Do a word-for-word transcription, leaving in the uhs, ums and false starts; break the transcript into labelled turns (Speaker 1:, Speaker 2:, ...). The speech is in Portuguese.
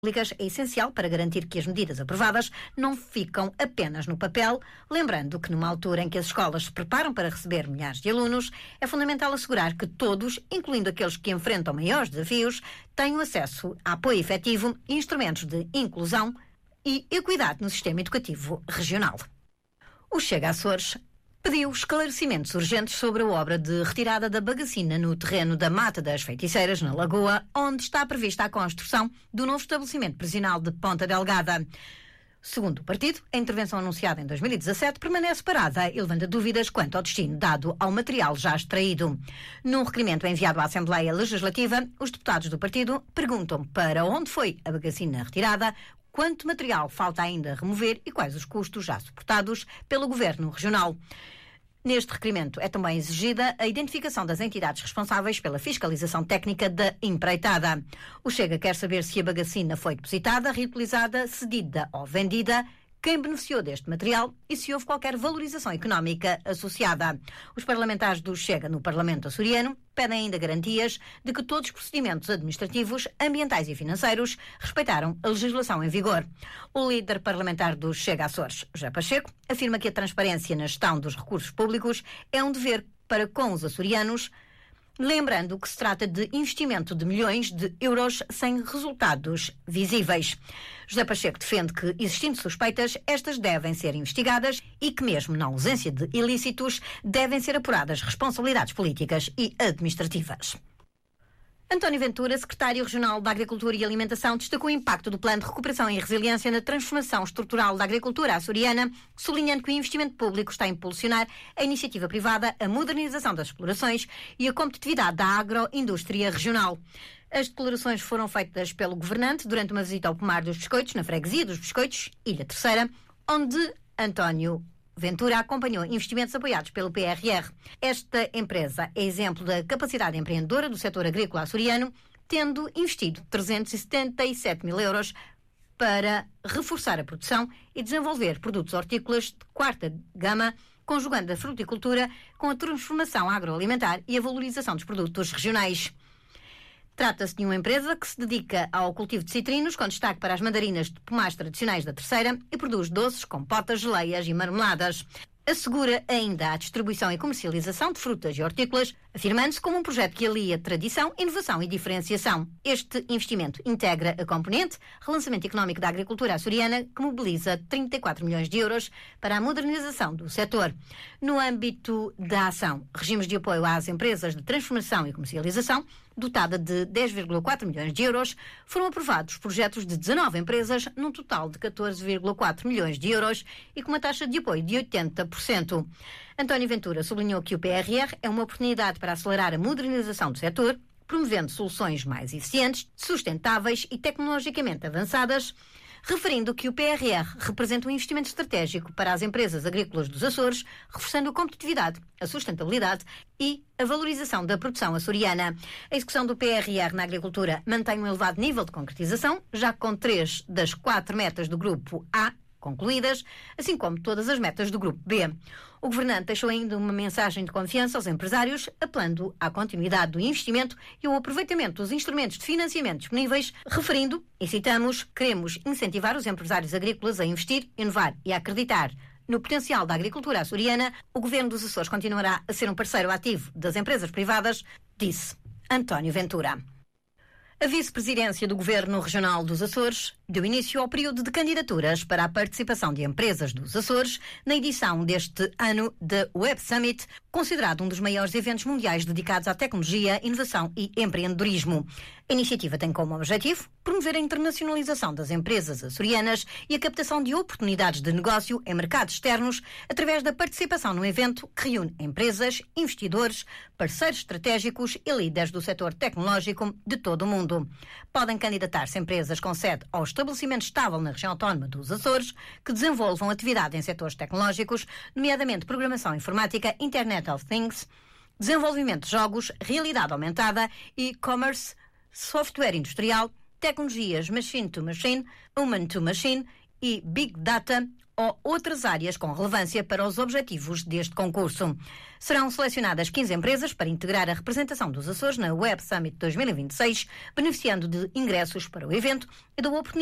Speaker 1: públicas é essencial para garantir que as medidas aprovadas não ficam apenas no papel, lembrando que numa altura em que as escolas se preparam para receber milhares de alunos, é fundamental assegurar que todos, incluindo aqueles que enfrentam maiores desafios, tenham acesso a apoio efetivo e instrumentos de inclusão e equidade no sistema educativo regional. O Chega Açores pediu esclarecimentos urgentes sobre a obra de retirada da bagacina no terreno da Mata das Feiticeiras, na Lagoa, onde está prevista a construção do novo estabelecimento prisional de Ponta Delgada. Segundo o partido, a intervenção anunciada em dois mil e dezassete permanece parada e levanta dúvidas quanto ao destino dado ao material já extraído. Num requerimento enviado à Assembleia Legislativa, os deputados do partido perguntam para onde foi a bagacina retirada, quanto material falta ainda remover e quais os custos já suportados pelo Governo Regional. Neste requerimento é também exigida a identificação das entidades responsáveis pela fiscalização técnica da empreitada. O Chega quer saber se a bagacina foi depositada, reutilizada, cedida ou vendida, quem beneficiou deste material e se houve qualquer valorização económica associada. Os parlamentares do Chega no Parlamento açoriano pedem ainda garantias de que todos os procedimentos administrativos, ambientais e financeiros respeitaram a legislação em vigor. O líder parlamentar do Chega Açores, José Pacheco, afirma que a transparência na gestão dos recursos públicos é um dever para com os açorianos, lembrando que se trata de investimento de milhões de euros sem resultados visíveis. José Pacheco defende que, existindo suspeitas, estas devem ser investigadas e que, mesmo na ausência de ilícitos, devem ser apuradas responsabilidades políticas e administrativas. António Ventura, secretário regional da Agricultura e Alimentação, destacou o impacto do Plano de Recuperação e Resiliência na transformação estrutural da agricultura açoriana, sublinhando que o investimento público está a impulsionar a iniciativa privada, a modernização das explorações e a competitividade da agroindústria regional. As declarações foram feitas pelo governante durante uma visita ao Pomar dos Biscoitos, na freguesia dos Biscoitos, Ilha Terceira, onde António Ventura acompanhou investimentos apoiados pelo P R R. Esta empresa é exemplo da capacidade empreendedora do setor agrícola açoriano, tendo investido trezentos e setenta e sete mil euros para reforçar a produção e desenvolver produtos hortícolas de quarta gama, conjugando a fruticultura com a transformação agroalimentar e a valorização dos produtos regionais. Trata-se de uma empresa que se dedica ao cultivo de citrinos, com destaque para as mandarinas de pomares tradicionais da Terceira, e produz doces, compotas, geleias e marmeladas. Assegura ainda a distribuição e comercialização de frutas e hortícolas, afirmando-se como um projeto que alia tradição, inovação e diferenciação. Este investimento integra a componente relançamento económico da agricultura açoriana, que mobiliza trinta e quatro milhões de euros para a modernização do setor. No âmbito da ação, regimes de apoio às empresas de transformação e comercialização, dotada de dez vírgula quatro milhões de euros, foram aprovados projetos de dezanove empresas, num total de catorze vírgula quatro milhões de euros e com uma taxa de apoio de oitenta por cento. António Ventura sublinhou que o P R R é uma oportunidade para acelerar a modernização do setor, promovendo soluções mais eficientes, sustentáveis e tecnologicamente avançadas, referindo que o P R R representa um investimento estratégico para as empresas agrícolas dos Açores, reforçando a competitividade, a sustentabilidade e a valorização da produção açoriana. A execução do P R R na agricultura mantém um elevado nível de concretização, já com três das quatro metas do Grupo A concluídas, assim como todas as metas do Grupo B. O governante deixou ainda uma mensagem de confiança aos empresários, apelando à continuidade do investimento e ao aproveitamento dos instrumentos de financiamento disponíveis, referindo, e citamos, queremos incentivar os empresários agrícolas a investir, inovar e a acreditar no potencial da agricultura açoriana. O Governo dos Açores continuará a ser um parceiro ativo das empresas privadas, disse António Ventura. A vice-presidência do Governo Regional dos Açores deu início ao período de candidaturas para a participação de empresas dos Açores na edição deste ano da Web Summit, considerado um dos maiores eventos mundiais dedicados à tecnologia, inovação e empreendedorismo. A iniciativa tem como objetivo promover a internacionalização das empresas açorianas e a captação de oportunidades de negócio em mercados externos através da participação no evento que reúne empresas, investidores, parceiros estratégicos e líderes do setor tecnológico de todo o mundo. Podem candidatar-se empresas com sede ou estabelecimento estável na região autónoma dos Açores que desenvolvam atividade em setores tecnológicos, nomeadamente programação informática, Internet of Things, desenvolvimento de jogos, realidade aumentada, e-commerce, software industrial, tecnologias machine to machine, human to machine e big data ou outras áreas com relevância para os objetivos deste concurso. Serão selecionadas quinze empresas para integrar a representação dos Açores na Web Summit dois mil e vinte e seis, beneficiando de ingressos para o evento e da oportunidade